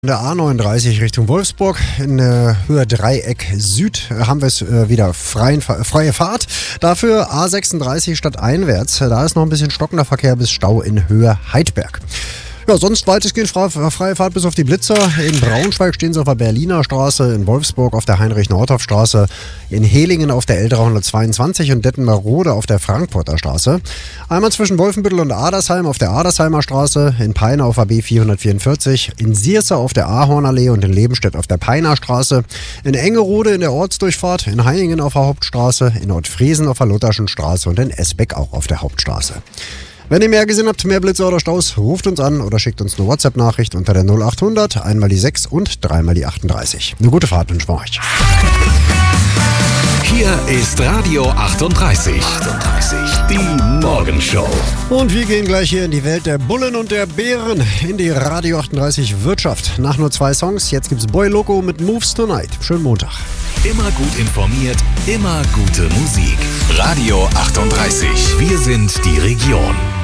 In der A39 Richtung Wolfsburg in Höhe Dreieck Süd haben wir es wieder freie Fahrt. Dafür A36 stadteinwärts. Da ist noch ein bisschen stockender Verkehr bis Stau in Höhe Heidberg. Ja, sonst weitestgehend freie Fahrt bis auf die Blitzer. In Braunschweig stehen sie auf der Berliner Straße, in Wolfsburg auf der Heinrich-Nordhoff-Straße, in Helingen auf der L322 und Dettenmerode auf der Frankfurter Straße. Einmal zwischen Wolfenbüttel und Adersheim auf der Adersheimer Straße, in Peine auf der B444, in Sierse auf der Ahornallee und in Lebenstedt auf der Peiner Straße, in Engerode in der Ortsdurchfahrt, in Heiningen auf der Hauptstraße, in Nordfriesen auf der Lutherschen Straße und in Esbeck auch auf der Hauptstraße. Wenn ihr mehr gesehen habt, mehr Blitzer oder Staus, ruft uns an oder schickt uns eine WhatsApp-Nachricht unter der 0800 einmal die 6 und dreimal die 38. Eine gute Fahrt wünschen wir euch. Hier ist Radio 38. Die Morgenshow. Und wir gehen gleich hier in die Welt der Bullen und der Bären, in die Radio 38 Wirtschaft. Nach nur 2 Songs, jetzt gibt's Boy Loco mit Moves Tonight. Schönen Montag. Immer gut informiert, immer gute Musik. Radio 38. Wir sind die Region.